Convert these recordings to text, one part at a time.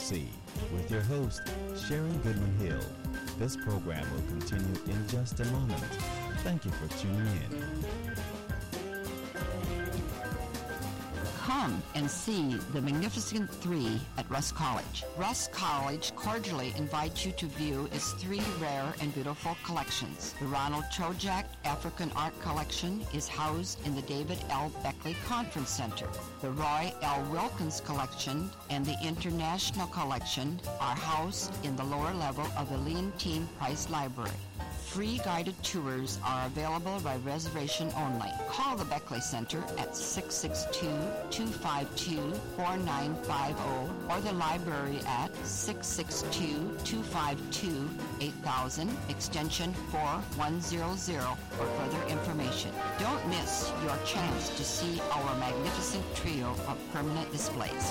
RC with your host, Sharon Goodman Hill. This program will continue in just a moment. Thank you for tuning in. Come and see the Magnificent Three at Rust College. Rust College cordially invites you to view its three rare and beautiful collections. The Ronald Chojak African Art Collection is housed in the David L. Beckley Conference Center. The Roy L. Wilkins Collection and the International Collection are housed in the lower level of the Leontine Price Library. Free guided tours are available by reservation only. Call the Beckley Center at 662-252-4950 or the library at 662-252-8000, extension 4100 for further information. Don't miss your chance to see our magnificent trio of permanent displays.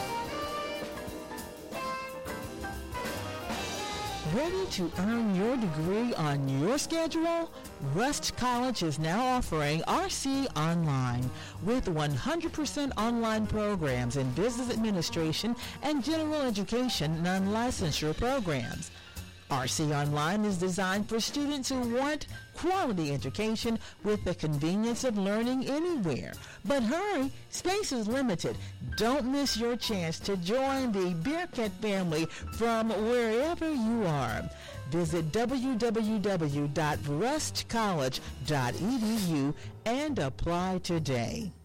Ready to earn your degree on your schedule? Rust College is now offering RC Online with 100% online programs in business administration and general education non-licensure programs. RC Online is designed for students who want quality education with the convenience of learning anywhere. But hurry, space is limited. Don't miss your chance to join the Bearcat family from wherever you are. Visit www.rustcollege.edu and apply today.